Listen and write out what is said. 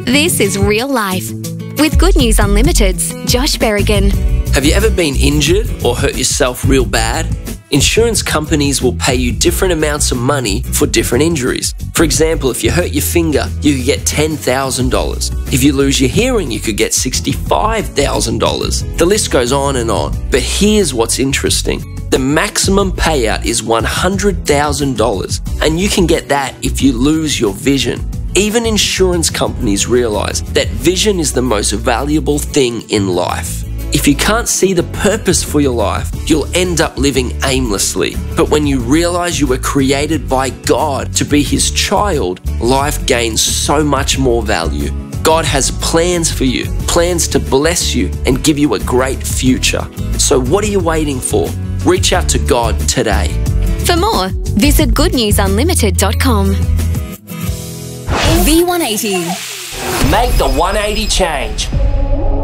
This is Real Life with Good News Unlimited's Josh Berrigan. Have you ever been injured or hurt yourself real bad? Insurance companies will pay you different amounts of money for different injuries. For example, if you hurt your finger, you could get $10,000. If you lose your hearing, you could get $65,000. The list goes on and on. But here's what's interesting. The maximum payout is $100,000, and you can get that if you lose your vision. Even insurance companies realize that vision is the most valuable thing in life. If you can't see the purpose for your life, you'll end up living aimlessly. But when you realize you were created by God to be His child, life gains so much more value. God has plans for you, plans to bless you and give you a great future. So what are you waiting for? Reach out to God today. For more, visit goodnewsunlimited.com. V180. Make the 180 change.